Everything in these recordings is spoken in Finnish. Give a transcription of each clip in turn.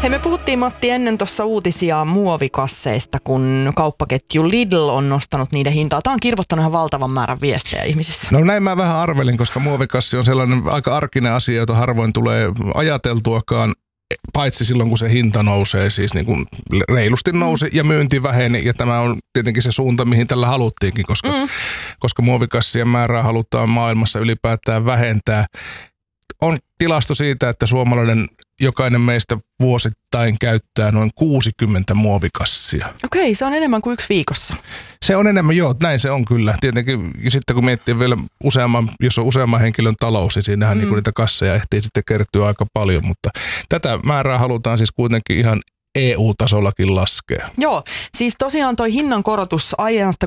Hei, me puhuttiin Matti ennen tuossa uutisia muovikasseista, kun kauppaketju Lidl on nostanut niiden hintaa. Tämä on kirvoittanut ihan valtavan määrän viestejä ihmisissä. No näin mä vähän arvelin, koska muovikassi on sellainen aika arkinen asia, jota harvoin tulee ajateltuakaan. Paitsi silloin, kun se hinta nousee, siis niin kuin reilusti nousi ja myynti väheni. Ja tämä on tietenkin se suunta, mihin tällä haluttiinkin, koska muovikassien määrää halutaan maailmassa ylipäätään vähentää. On tilasto siitä, että suomalainen jokainen meistä vuosittain käyttää noin 60 muovikassia. Okei, se on enemmän kuin 1 viikossa. Se on enemmän, joo, näin se on kyllä. Tietenkin, ja sitten kun miettii vielä jos on useamman henkilön talous, niin siinähän niin niitä kasseja ehtii sitten kertyä aika paljon, mutta tätä määrää halutaan siis kuitenkin ihan EU-tasollakin laskea. Joo, siis tosiaan toi hinnan korotus aiemmasta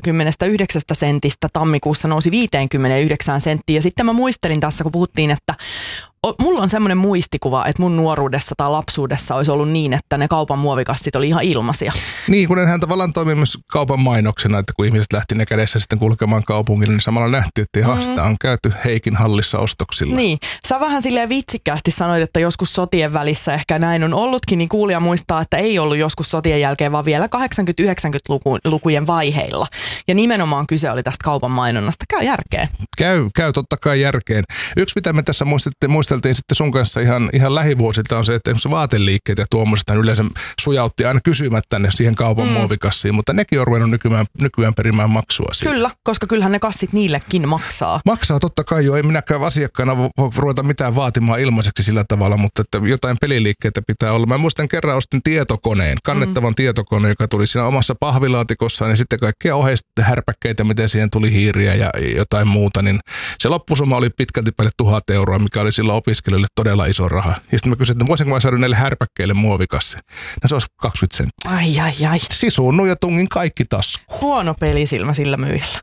39 sentistä tammikuussa nousi 59 senttiä. Ja sitten mä muistelin tässä, kun puhuttiin, että mulla on semmoinen muistikuva, että mun nuoruudessa tai lapsuudessa olisi ollut niin, että ne kaupan muovikassit oli ihan ilmaisia. Niin, kun nehän tavallaan toimii myös kaupan mainoksena, että kun ihmiset lähti ne kädessä sitten kulkemaan kaupungille, niin samalla nähtiin, että hasta on käyty Heikin hallissa ostoksilla. Niin, sä vähän silleen vitsikkäästi sanoit, että joskus sotien välissä ehkä näin on ollutkin, niin kuulija muistaa, että ei ollut joskus sotien jälkeen, vaan vielä 80-90-lukujen vaiheilla. Ja nimenomaan kyse oli tästä kaupan mainonnasta. Käy järkeen. Käy totta kai järkeen. Yksi, mitä me tässä muisteltiin sitten sun kanssa ihan lähivuosilta on se, että esimerkiksi vaateliikkeet ja tuommoiset yleensä sujautti aina kysymättä ne siihen kaupan muovikassiin, mutta nekin on ruvennut nykyään perimään maksua siitä. Kyllä, koska kyllähän ne kassit niillekin maksaa. Maksaa totta kai jo, ei minäkään asiakkaana voi ruveta mitään vaatimaan ilmaiseksi sillä tavalla, mutta että jotain peliliikkeitä pitää olla. Mä muistan kerran ostin tietokoneen, kannettavan tietokoneen, joka tuli siinä omassa pahvilaatikossaan ja sitten kaikkia oheishärpäkkeitä, miten siihen tuli hiiriä ja jotain muuta, niin se loppusumma oli pitkälti päälle 1000 euroa, mikä oli silloin opiskelijoille todella iso raha. Ja sitten mä kysyin, että voisinko mä saada näille härpäkkeille muovikassi. No se olisi 20 senttiä. Ai. Sisuunnun ja tungin kaikki taskuun. Huono pelisilmä sillä myyjällä.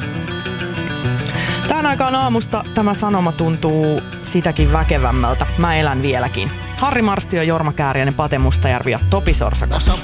Tähän aikaan aamusta tämä sanoma tuntuu sitäkin väkevämmältä. Mä elän vieläkin. Harri Marstio, Jorma Kääriäinen, Pate Mustajärvi ja Topi Sorsakos.